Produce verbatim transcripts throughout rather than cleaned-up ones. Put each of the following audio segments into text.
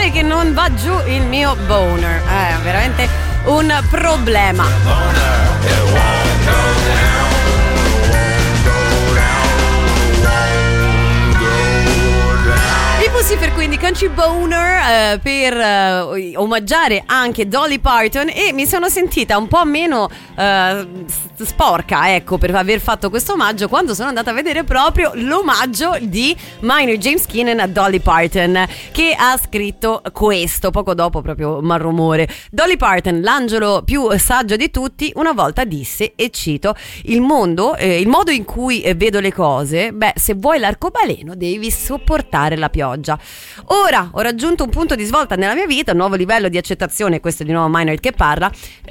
pare che non va giù il mio boner. È veramente un problema. Pussifer, quindi Country Boner, eh, per eh, omaggiare anche Dolly Parton, e mi sono sentita un po' meno eh, sporca, ecco, per aver fatto questo omaggio quando sono andata a vedere proprio l'omaggio di Maynard James Keenan a Dolly Parton, che ha scritto questo poco dopo, proprio malrumore. Dolly Parton, l'angelo più saggio di tutti, una volta disse, e cito: il mondo, eh, il modo in cui eh, vedo le cose, beh, se vuoi l'arcobaleno devi sopportare la pioggia. Ora ho raggiunto un punto di svolta nella mia vita, un nuovo livello di accettazione. Questo è di nuovo Maynard che parla,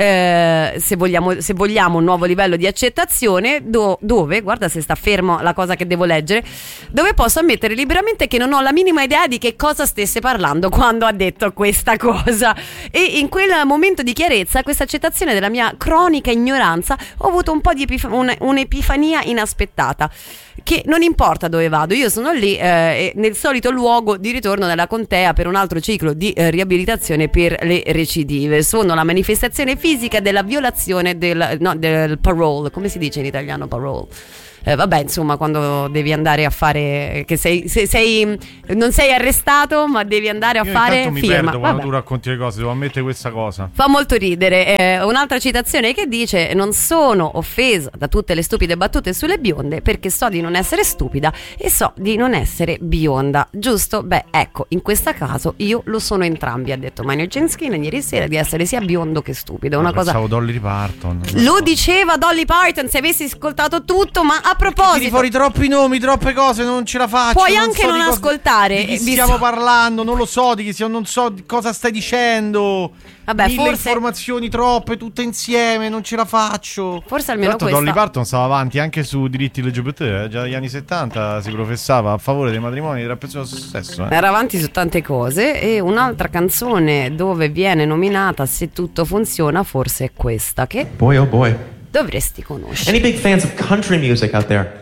eh, se, vogliamo, se vogliamo un nuovo livello di accettazione do, dove, guarda se sta fermo la cosa che devo leggere, dove posso ammettere liberamente che non ho la minima idea di che cosa stesse parlando quando ha detto questa cosa, e in quel momento di chiarezza, questa accettazione della mia cronica ignoranza, ho avuto un po' di epif- un, un'epifania inaspettata, che non importa dove vado, io sono lì eh, nel solito luogo di ritorno nella contea per un altro ciclo di eh, riabilitazione per le recidive. Sono la manifestazione fisica della violazione del, no, del parole. Come si dice in italiano parole? Eh, vabbè, insomma, quando devi andare a fare, che sei, se, sei non sei arrestato, ma devi andare a Io fare mi firma. perdo quando Vabbè. tu racconti le cose, devo ammettere questa cosa. Fa molto ridere. Eh, un'altra citazione che dice: non sono offesa da tutte le stupide battute sulle bionde, perché so di non essere stupida e so di non essere bionda. Giusto? Beh, ecco, in questo caso io lo sono entrambi, ha detto Maynard James Keenan ieri sera, di essere sia biondo che stupido. Una cosa... Pensavo Dolly Parton. Lo diceva Dolly Parton, se avessi ascoltato tutto. Ma a proposito, tiri fuori troppi nomi, troppe cose, non ce la faccio. Puoi non anche so non di cosa, ascoltare. di chi Visto... stiamo parlando, non lo so di chi stiamo, non so di cosa stai dicendo. Vabbè, Mille forse... informazioni troppe, tutte insieme, non ce la faccio. Forse almeno questa. questa. Dolly Parton stava avanti anche su diritti L G B T, eh? Già negli anni settanta si professava a favore dei matrimoni tra persone dello stesso sesso. Eh? Era avanti su tante cose. E un'altra canzone dove viene nominata Se tutto funziona forse è questa, che boy oh boy dovresti conoscere. Any big fans of country music out there?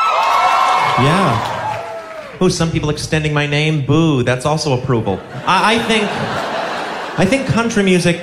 Yeah. Oh, some people extending my name. Boo, that's also approval. I, I think I think country music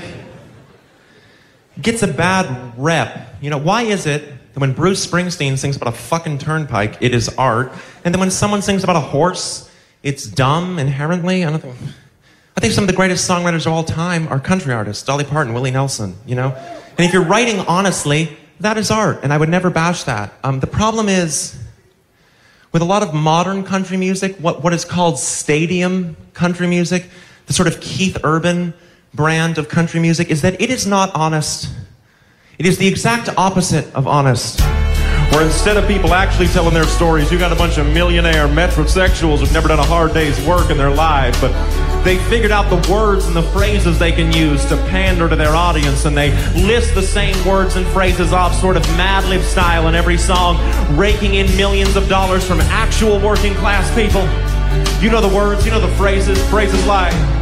gets a bad rep. You know, why is it that when Bruce Springsteen sings about a fucking turnpike, it is art, and then when someone sings about a horse, it's dumb inherently? I don't think I think some of the greatest songwriters of all time are country artists. Dolly Parton, Willie Nelson, you know? And if you're writing honestly, that is art, and I would never bash that. Um, the problem is, with a lot of modern country music, what, what is called stadium country music, the sort of Keith Urban brand of country music, is that it is not honest. It is the exact opposite of honest. Where instead of people actually telling their stories, you got a bunch of millionaire metrosexuals who've never done a hard day's work in their lives, but they figured out the words and the phrases they can use to pander to their audience, and they list the same words and phrases off sort of Mad Lib style in every song, raking in millions of dollars from actual working class people. You know the words, you know the phrases, phrases like